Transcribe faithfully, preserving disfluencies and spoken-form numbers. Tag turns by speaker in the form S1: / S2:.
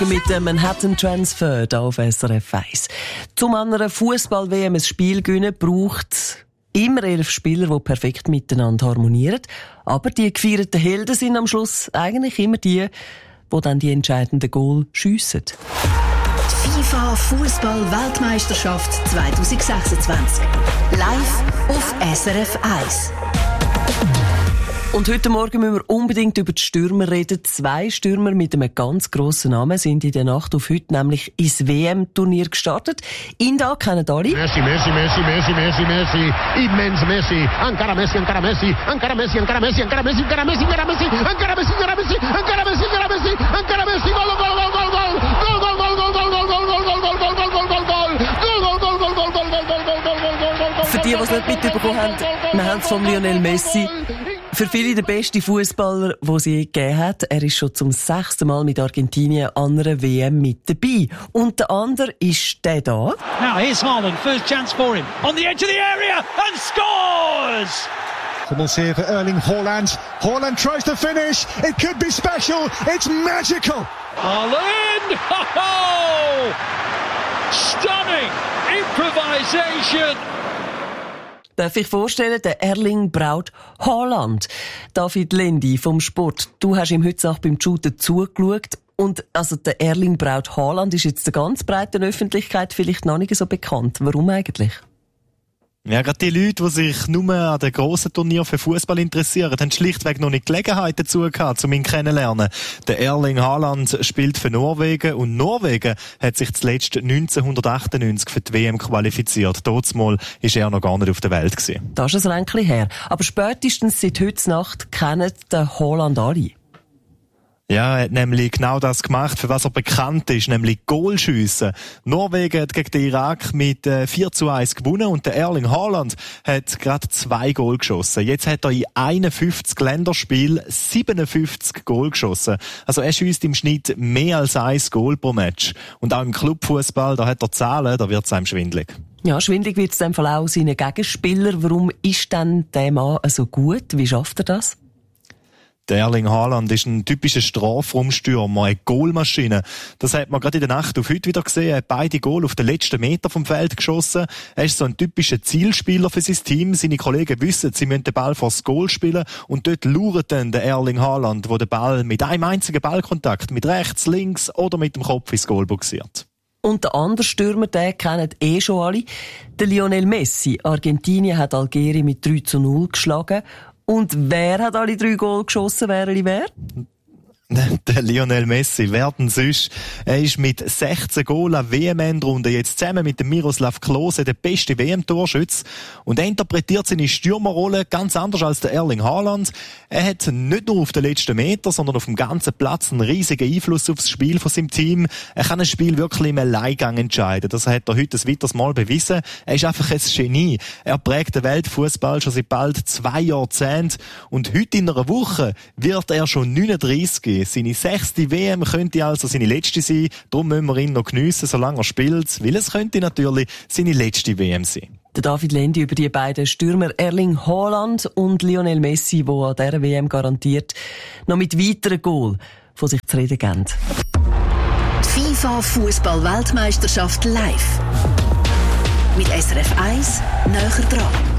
S1: Mit dem Manhattan Transfer hier auf S R F eins. Zum anderen Fußball-W M ein Spiel gewinnen braucht immer elf Spieler, die perfekt miteinander harmonieren. Aber die gefeierten Helden sind am Schluss eigentlich immer die, die dann die entscheidenden Goal schiessen.
S2: Die FIFA Fußball-Weltmeisterschaft zwanzig sechsundzwanzig. Live auf S R F eins.
S1: Und heute Morgen müssen wir unbedingt über die Stürmer reden. Zwei Stürmer mit einem ganz grossen Namen sind in der Nacht auf heute nämlich ins W M-Turnier gestartet. Ihn da kennen alle.
S3: Messi, Messi, Messi, Messi, Messi, Messi, immens Messi, ancora Messi, ancora Messi, ancora Messi, ancora Messi, ancora Messi, ancora Messi, ancora Messi, ancora Messi, ancora Messi, ancora Messi, ancora Messi, ancora Messi, gol, gol, gol, gol, gol, gol, gol, gol, gol, gol, gol.
S1: Für die, die es nicht mitbekommen haben, wir haben es von Lionel Messi. Für viele der beste Fußballer, den sie je gegeben hat. Er ist schon zum sechsten Mal mit Argentinien an einer W M mit dabei. Und der andere ist der da.
S4: Now here's Haaland, first chance for him. On the edge of the area and scores!
S5: Troubles here for Erling Haaland. Haaland tries to finish. It could be special. It's magical.
S4: Haaland! Ho-ho! Stunning improvisation!
S1: Darf ich vorstellen, der Erling Braut Haaland. David Lendi vom Sport. Du hast ihm heute Nacht beim Shooten zugeschaut. Und also der Erling Braut Haaland ist jetzt der ganz breiten Öffentlichkeit vielleicht noch nicht so bekannt. Warum eigentlich?
S6: Ja, gerade die Leute, die sich nur an den grossen Turnieren für Fußball interessieren, haben schlichtweg noch nicht Gelegenheit dazu gehabt, um ihn kennenzulernen. Der Erling Haaland spielt für Norwegen und Norwegen hat sich zuletzt neunzehnhundertachtundneunzig für die W M qualifiziert. Dazumal war er noch gar nicht auf der Welt gewesen.
S1: Das ist ein Ränkchen her. Aber spätestens seit heute Nacht kennen den Haaland alle.
S6: Ja, er hat nämlich genau das gemacht, für was er bekannt ist, nämlich Goalschiessen. Norwegen hat gegen den Irak mit äh, vier zu eins gewonnen und der Erling Haaland hat gerade zwei Goal geschossen. Jetzt hat er in einundfünfzig Länderspielen siebenundfünfzig Goal geschossen. Also er schiesst im Schnitt mehr als ein Goal pro Match. Und auch im Clubfußball, da hat er Zahlen, da wird es einem schwindelig.
S1: Ja, schwindelig wird es in dem Fall auch seinen Gegenspieler. Warum ist denn der Mann so gut? Wie schafft er das?
S6: Der Erling Haaland ist ein typischer Strafraumstürmer, eine Goalmaschine. Das hat man gerade in der Nacht auf heute wieder gesehen. Er hat beide Goal auf den letzten Meter vom Feld geschossen. Er ist so ein typischer Zielspieler für sein Team. Seine Kollegen wissen, sie müssen den Ball vors Goal spielen. Und dort lauert dann der Erling Haaland, wo den Ball mit einem einzigen Ballkontakt, mit rechts, links oder mit dem Kopf ins Goal boxiert.
S1: Und der andere Stürmer, den kennen eh schon alle. Der Lionel Messi. Argentinien hat Algerien mit drei zu null geschlagen. Und wer hat alle drei Goal geschossen? Wer oder wer?
S6: Der Lionel Messi, wer denn sonst? Er ist mit sechzehn Goal an W M-Endrunde jetzt zusammen mit dem Miroslav Klose der beste W M-Torschütze. Und er interpretiert seine Stürmerrolle ganz anders als der Erling Haaland. Er hat nicht nur auf den letzten Meter, sondern auf dem ganzen Platz einen riesigen Einfluss auf das Spiel von seinem Team. Er kann ein Spiel wirklich im Alleingang entscheiden. Das hat er heute ein weiteres Mal bewiesen. Er ist einfach ein Genie. Er prägt den Weltfußball schon seit bald zwei Jahrzehnten. Und heute in einer Woche wird er schon neununddreißig. Seine sechste W M könnte also seine letzte sein. Darum müssen wir ihn noch geniessen, solange er spielt. Weil es könnte natürlich seine letzte W M sein.
S1: Der David Lendi über die beiden Stürmer Erling Haaland und Lionel Messi, die an dieser W M garantiert noch mit weiteren Goal von sich zu reden geben.
S2: Die FIFA Fußball-Weltmeisterschaft live. Mit S R F eins näher dran.